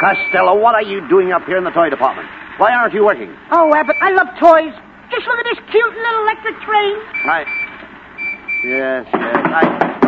Costello, what are you doing up here in the toy department? Why aren't you working? Oh, Abbott, I love toys. Just look at this cute little electric train. Yes.